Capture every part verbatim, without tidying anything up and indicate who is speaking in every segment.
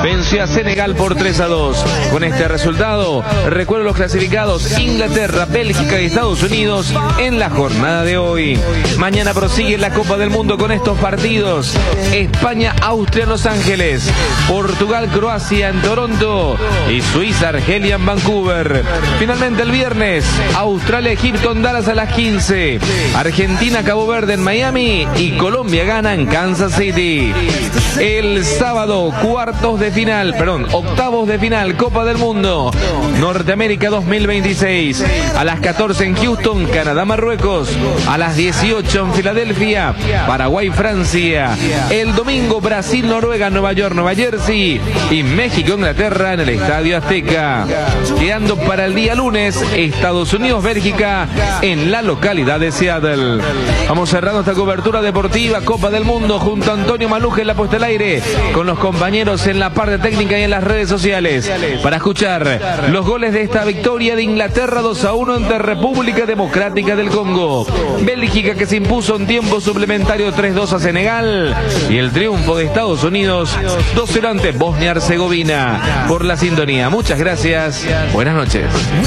Speaker 1: venció a Senegal por tres a dos. Con este resultado, recuerdo los clasificados Inglaterra, Bélgica y Estados Unidos en la jornada de hoy. Mañana prosigue la Copa del Mundo con estos partidos: España, Austria en Los Ángeles, Portugal, Croacia en Toronto y Suiza, Argelia en Vancouver. Finalmente el viernes, Australia, Egipto en Dallas a las quince, Argentina, Cabo Verde en Miami y Colombia gana en Kansas City. El sábado, cuartos de final, perdón, octavos de final, Copa del Mundo, Norteamérica dos mil veintiséis. A las catorce en Houston, Canadá, Marruecos. A las dieciocho en Filadelfia, Paraguay, Francia. El domingo, Brasil, Noruega, Nueva York, Nueva Jersey. Y México, Inglaterra en el Estadio Azteca. Quedando para el día lunes, Estados Unidos, Bélgica en la localidad de Seattle. Vamos cerrando esta cobertura deportiva Copa del Mundo junto a Antonio Maluja en la puesta al aire, con los compañeros en la parte técnica y en las redes sociales, para escuchar los goles de esta victoria de Inglaterra dos a uno ante República Democrática del Congo, Bélgica que se impuso en tiempo suplementario tres dos a Senegal, y el triunfo de Estados Unidos dos cero ante Bosnia-Herzegovina. Por la sintonía, muchas gracias, buenas noches.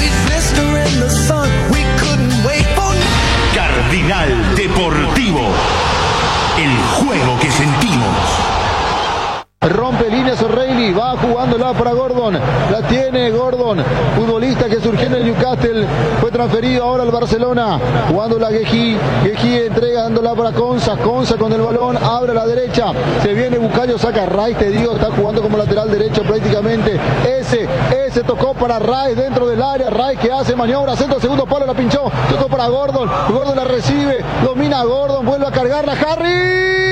Speaker 2: Cardinal Deportivo, el juego que sentimos.
Speaker 3: Rompe líneas O'Reilly, va jugándola para Gordon, la tiene Gordon, futbolista que surgió en el Newcastle, fue transferido ahora al Barcelona, jugándola Guejí, Guejí entrega dándola para Conza, Conza con el balón, abre a la derecha, se viene Bucayo, saca Rice, te digo, está jugando como lateral derecho prácticamente, ese, ese tocó para Rice dentro del área, Rice que hace maniobra, centro, segundo palo, la pinchó, tocó para Gordon, Gordon la recibe, domina a Gordon, vuelve a cargarla, Harry.